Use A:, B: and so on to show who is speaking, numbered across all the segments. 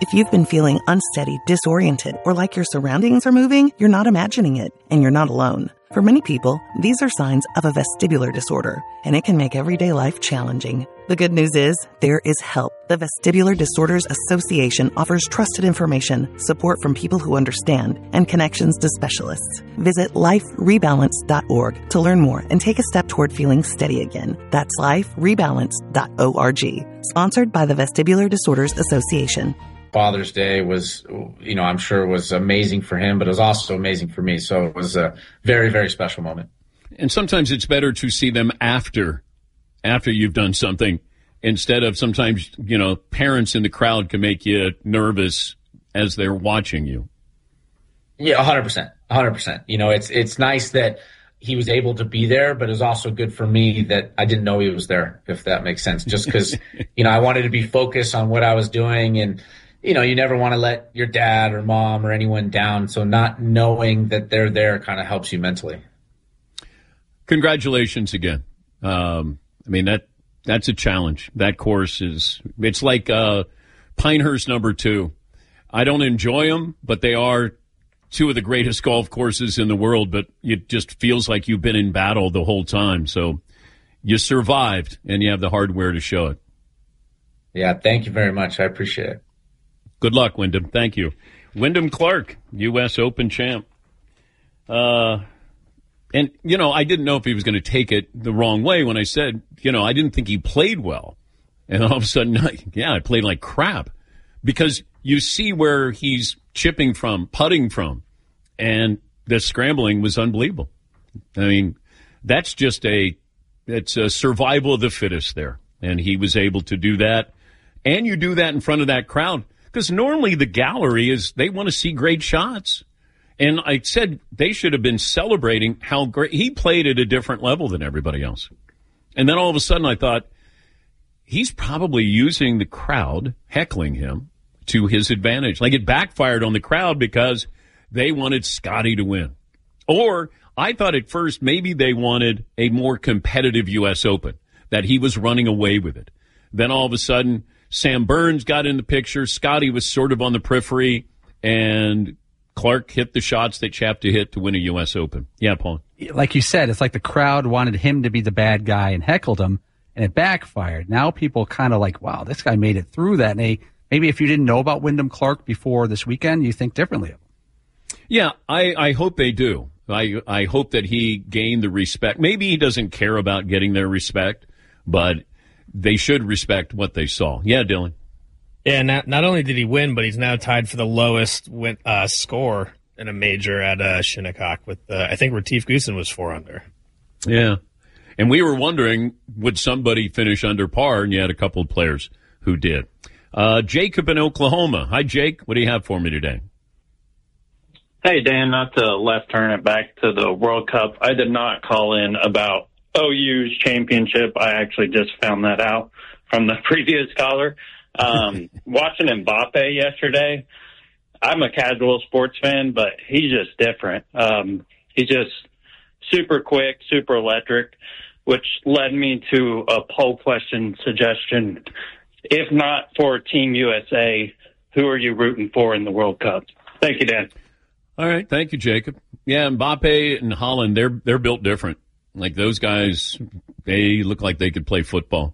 A: If you've been feeling unsteady, disoriented, or like your surroundings are moving, you're not imagining it, and you're not alone. For many people, these are signs of a vestibular disorder, and it can make everyday life challenging. The good news is, there is help. The Vestibular Disorders Association offers trusted information, support from people who understand, and connections to specialists. Visit liferebalance.org to learn more and take a step toward feeling steady again. That's liferebalance.org. Sponsored by the Vestibular Disorders Association.
B: Father's Day was, I'm sure was amazing for him, but it was also amazing for me. So it was a very, very special moment.
C: And sometimes it's better to see them after you've done something, instead of sometimes, parents in the crowd can make you nervous as they're watching you.
B: Yeah, 100%. 100%. It's nice that he was able to be there, but it was also good for me that I didn't know he was there, if that makes sense. Just because, I wanted to be focused on what I was doing, and you never want to let your dad or mom or anyone down. So not knowing that they're there kind of helps you mentally.
C: Congratulations again. That's a challenge. That course it's like Pinehurst number 2. I don't enjoy them, but they are two of the greatest golf courses in the world, but it just feels like you've been in battle the whole time. So you survived, and you have the hardware to show it.
B: Yeah, thank you very much. I appreciate it.
C: Good luck, Wyndham. Thank you. Wyndham Clark, U.S. Open champ. And, I didn't know if he was going to take it the wrong way when I said, I didn't think he played well. And all of a sudden, I played like crap. Because you see where he's chipping from, putting from, and the scrambling was unbelievable. That's just it's a survival of the fittest there. And he was able to do that. And you do that in front of that crowd. Because normally the gallery they want to see great shots. And I said they should have been celebrating how great he played at a different level than everybody else. And then all of a sudden I thought, he's probably using the crowd heckling him to his advantage. Like, it backfired on the crowd because they wanted Scotty to win. Or I thought at first maybe they wanted a more competitive U.S. Open, that he was running away with it. Then all of a sudden, Sam Burns got in the picture. Scotty was sort of on the periphery, and Clark hit the shots that you have to hit to win a U.S. Open. Yeah, Paul.
D: Like you said, it's like the crowd wanted him to be the bad guy and heckled him, and it backfired. Now people kind of like, wow, this guy made it through that. And maybe if you didn't know about Wyndham Clark before this weekend, you think differently of him.
C: Yeah, I hope they do. I hope that he gained the respect. Maybe he doesn't care about getting their respect, but they should respect what they saw. Yeah, Dylan.
E: Yeah, not only did he win, but he's now tied for the lowest score in a major at Shinnecock with, I think Retief Goosen was 4 under.
C: Yeah. And we were wondering, would somebody finish under par? And you had a couple of players who did. Jacob in Oklahoma. Hi, Jake. What do you have for me today?
F: Hey, Dan, not to left turn it back to the World Cup. I did not call in about OU's championship. I actually just found that out from the previous caller. Watching Mbappe yesterday, I'm a casual sports fan, but he's just different. He's just super quick, super electric, which led me to a poll question suggestion. If not for Team USA, who are you rooting for in the World Cup? Thank you, Dan.
C: All right. Thank you, Jacob. Yeah, Mbappe and Holland, they're built different. Like, those guys, they look like they could play football.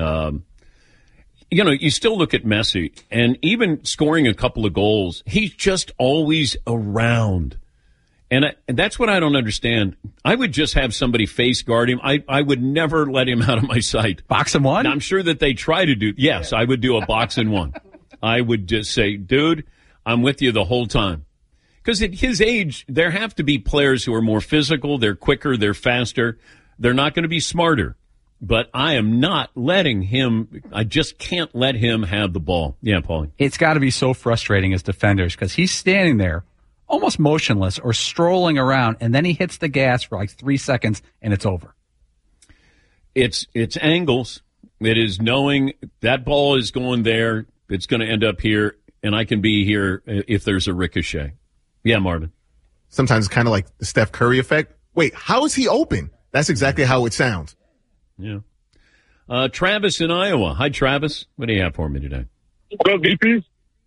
C: You still look at Messi, and even scoring a couple of goals, he's just always around. And that's what I don't understand. I would just have somebody face guard him. I would never let him out of my sight.
D: Box and one?
C: And I'm sure that they try to do. Yes, I would do a box and one. I would just say, dude, I'm with you the whole time. Because at his age, there have to be players who are more physical, they're quicker, they're faster. They're not going to be smarter. But I am not letting him, I just can't let him have the ball. Yeah, Paulie.
D: It's got to be so frustrating as defenders because he's standing there almost motionless or strolling around, and then he hits the gas for like 3 seconds, and it's over.
C: It's angles. It is knowing that ball is going there, it's going to end up here, and I can be here if there's a ricochet. Yeah, Marvin.
G: Sometimes it's kind of like the Steph Curry effect. Wait, how is he open? That's exactly how it sounds.
C: Yeah. Travis in Iowa. Hi, Travis. What do you have for me today?
H: Well, VP,